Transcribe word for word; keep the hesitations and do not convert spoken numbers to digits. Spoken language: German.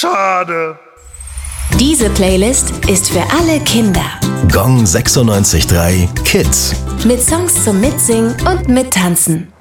schade. Diese Playlist ist für alle Kinder. Gong sechsundneunzig Komma drei Kids. Mit Songs zum Mitsingen und Mittanzen.